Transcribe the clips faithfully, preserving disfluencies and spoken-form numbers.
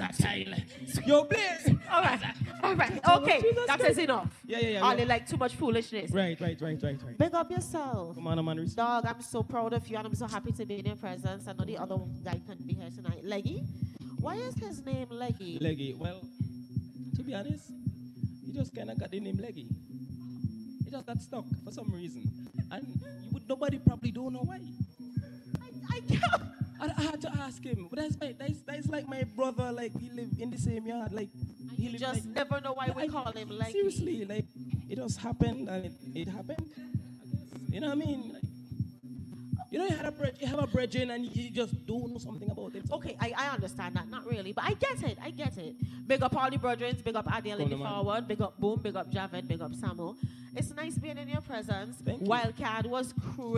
versatile. Yo, Blair. All right, all right, okay, that is enough. Yeah, yeah, yeah. Only yeah. like too much foolishness. Right, right, right, right, right. Big up yourself. Come on, man. Respect. Dog, I'm so proud of you and I'm so happy to be in your presence. I know the other guy couldn't be here tonight. Leggy? Why is his name Leggy? Leggy. Well, to be honest, he just kind of got the name Leggy. He just got stuck for some reason. And you would, nobody probably don't know why. I, I can't. I, I had to ask him. But that's, my, that's, that's like my brother, like, he live in the same yard. Like, And he you live just like, never know why we I- call him Leggy. Seriously, like, it just happened and it, it happened. I guess. You know what I mean? Like, you know, you, had a bre- you have a brethren and you just don't know something about it. Okay, I, I understand that. Not really, but I get it. I get it. Big up all the brethren. Big up Adi and Come Lady on, man. Forward. Big up Boom. Big up Javed. Big up Samuel. It's nice being in your presence. Thank you. Wildcat was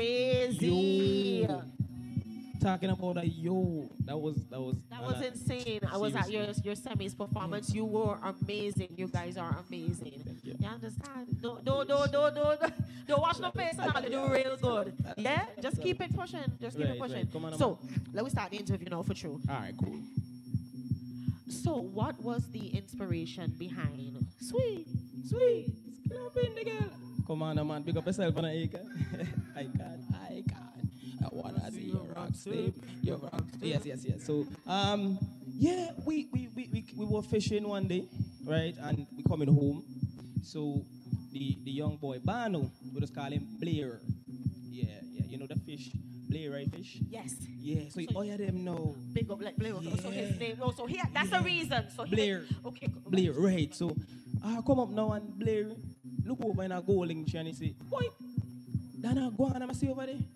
crazy. Yo. Talking about that, yo, that was, that was. That uh, was insane. I was at your seriously. your semis performance. You were amazing. You guys are amazing. Thank you. You understand? Don't don't don't don't don't don't wash no face and all. You do real good. Yeah. Just keep it pushing. Just keep Right, it pushing. right. Come on, So let me start the interview now for true. All right, cool. So what was the inspiration behind Sweet Sweet? Skin up in the girl. Come on, man. Big up yourself on a acre. I can, I can. I wanna see your rock sleep. Your rock. Yes, yes, yes. So, um, yeah, we we, we, we we were fishing one day, right? And we coming home. So the the young boy Bano, we just call him Blair. Yeah, yeah. You know the fish, Blair, right? Fish. Yes. Yeah. So, So all of them know. Big up like Blair. Also his Yeah. name. Also he. That's the reason. So he, Blair. Okay. go- Blair, right. So I come up now and Blair look over in a goaling tree and he say, boy, that a guana I see over there.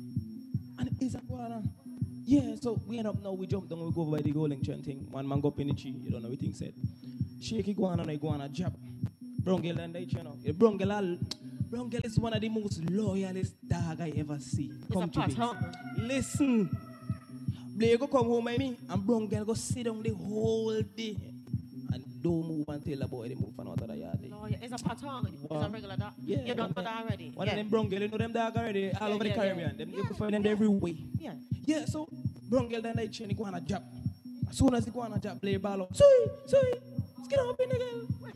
And it's a guana. Yeah, so we end up now, we jump down, we go over by the goaling tree and thing. One man go up in the tree, you don't know what he said. Shaky guana and I guana jab. Brown girl and they you know. The brown girl, all- brown girl is one of the most loyalest dog I ever see. It's Come a to pot, this. huh? Listen. Blair go come home by me and brown girl go sit down the whole day. And don't move until the boy they move from out of the yard. No, yeah, it's a patong. It's a Wow. regular dog. Yeah, You're done one for of- that already. One yeah. of them brown girl, you know them dog already all Yeah, over the yeah, Caribbean. yeah. Them, Yeah, you can find them yeah. every way. Yeah. Yeah, so brown girl then they chain go on a job. As soon as he go on a job, play ball up. Sorry, sorry, skin up in the girl.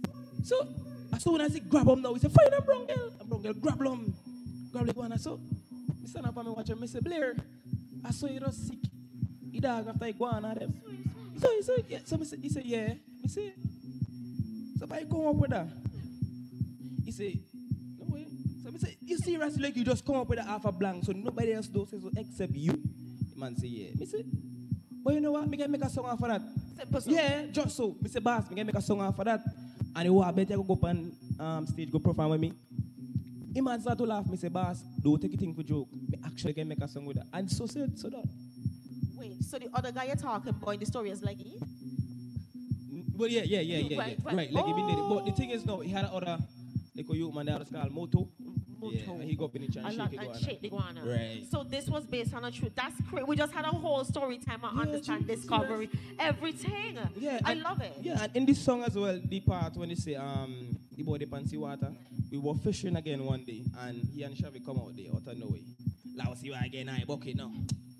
So as soon as he grab him now, he say, find a brown girl. And brown girl grab him. Grab the guana. So I stand up and me watch him. I say, Blair, I saw you just sick. He dog after he go on at them. So he said, yeah. So me say, he said, yeah. Me say, so I come up with that. He say, no way. So I say, you seriously like you just come up with a half a blank so nobody else does it so except you? The man say, yeah. Me say, but you know what? Me can make a song after that. Simple song. Yeah, just so. Me say, boss, me can make a song after that. And he want better go up on um, stage, go perform with me. He man start to laugh. Me say, boss, don't take a thing for joke. Me actually can make a song with that. And so said, so that. Wait, so the other guy you're talking about in the story is Leggy? Well, yeah, yeah, yeah, yeah, Right, yeah. right. Right, like he been did it. But the Oh. thing is, no, he had another, like a youth man that was called Moto. Moto. Yeah, and he go up in the chat I and like shake it. and go shake the guana. Right. So this was based on a truth. That's great. We just had a whole story time on Yeah, understand Jesus, discovery, everything. Yeah, I and- love it. Yeah, and in this song as well, the part when they say um the boy the panty water, we were fishing again one day, and he and Shavi come out there out of nowhere. Like, I see you again, I bucket now.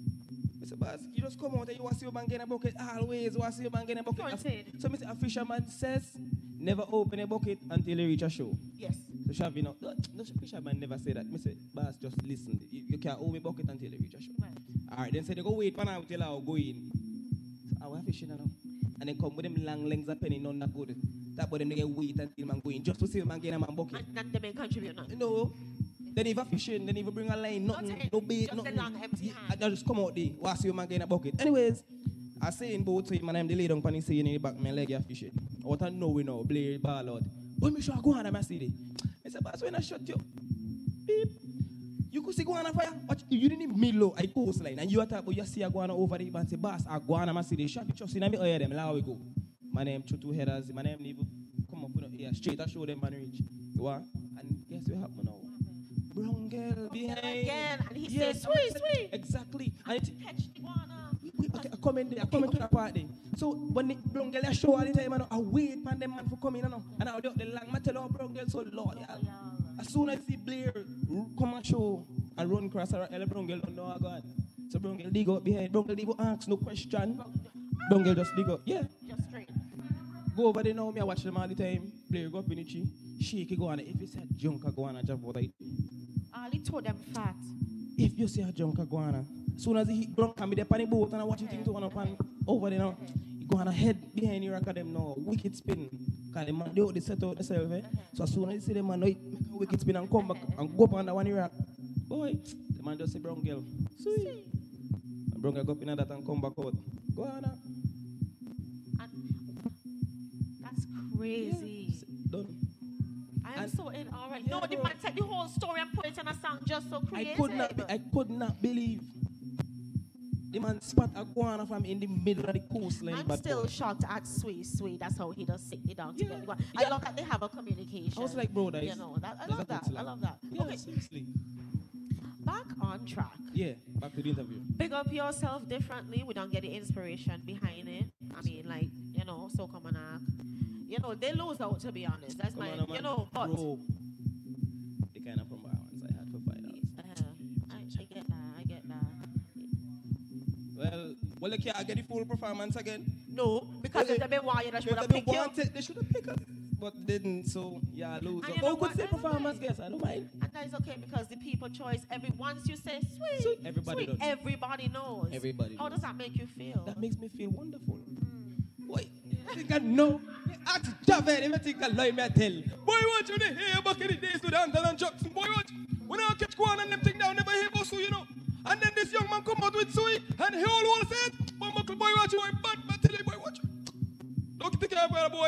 I said, boss, you just come out and you want to see your man get a bucket always. You want to see your man get a bucket. Haunted. So me say, a fisherman says, never open a bucket until you reach a show. Yes. So Shavi, no, no, no fisherman never say that. Me say, boss, just listen. You, you can't open a bucket until you reach a show. Right. All right, then say they go wait for now till I go in. So I was fishing now. And then come with them long lengths of penny, none that good. That boy them they get wait until man go in just to see the man get a man bucket. And then they may contribute nothing. No. Then even fishing, then even bring a line, nothing, Nothing. no bait, Just a nothing. long empty Yeah, hand. I just come out there, watch you man get a bucket. Anyways, I say in both say, man, I'm the lay down pan saying in the back, my leg you fishing. What I know we know, Blair ball out. But me sure I go on and I see it. I said, boss, when I shot you, beep. You could see go on a fire. Watch, you didn't even middle I coastline. And you attack, but you see a go on over there and say, boss, I go on and I see the shot. You just in me ear them, how we go. My name two two headers, my name even come up with a ear straight. I show them man reach. You what? And guess what happened now? Brown girl behind. Again, and he Yes, said, sweet, sweet. Exactly. And it, Catch the guana. we, okay, I come in there, I come into the party. So when the brown girl show all the time, I, know, I wait for them man for coming, you know. And I do the long, I tell her brown girl so loyal. As soon as I see Blair come and show and run across her, the brown girl don't know how God. So brown girl dig out behind, brown girl dig out ask no question. Bungle just dig up. Yeah. Just straight. Go over there now, me I watch them all the time. Player go up in the tree. Shake it go on. If you say a junker go on a jump out of it. All he told them fat. If you see a junker go on, as soon as he hit ground, come be there on the boat and I watch the thing to one up and over there now. He go on a head behind the rack of them now. Wicked spin. Because the man, they, they set out themselves, eh? So as soon as you see the man, now, he make a wicked spin and come back and go up on the one rack. Boy, the man just say brown girl. See. And brown girl go up in that and come back out. Go on now. That's crazy. Yeah, done. I am And- so in all right. Yeah, no, the bro. man take the whole story and put it in a song just so I creative. could not, be, I could not believe the man spot a guana from in the middle of the coastline. I'm but still boy, shocked at Sway Sway. That's how he does sit it down Yeah, together. yeah. I love that they have a communication. I was like, bro, that you is- know, that, I that's a love good that. I slang. love that. Yeah, Okay, seriously. back on track. Yeah, back to the interview. Big up yourself differently. We don't get the inspiration behind it. I mean, like, you know, so come on act. You know, they lose out, to be honest. That's Come my, on, man. you know, but. Bro, the kind of from violence I had for five dollars. Uh, I, I get that. I get that. Well, well, look here, I get the full performance again. No, because Well, if they been wired, I If should have they picked you. wanted, they should have picked us, but didn't. So yeah, lose. And you Oh, know could what? say I don't performance, mind. guess I don't mind. And that is okay because the people choice. Every once you say sweet, Sweet, everybody sweet, does. everybody knows. Everybody How knows. does that make you feel? That makes me feel wonderful. Boy, I think I know. Ask Javed, if I think I lie, me I tell. Boy, watch you the hair back in the days to the Anton and Jackson. Boy, watch. When I catch Kwan and them thing down, never hear about Sue, you know. And then this young man come out with Sue, and he all want to say it. But boy, watch you, boy, bad, but tell you, boy, watch. Don't take care of boy.